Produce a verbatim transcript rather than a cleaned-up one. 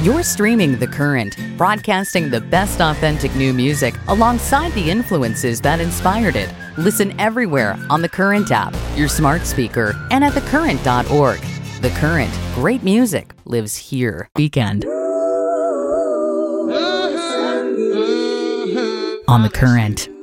You're streaming The Current, broadcasting the best authentic new music alongside the influences that inspired it. Listen everywhere on the Current app, your smart speaker, and at the current dot org. The Current, great music lives here. Weekend. On The Current.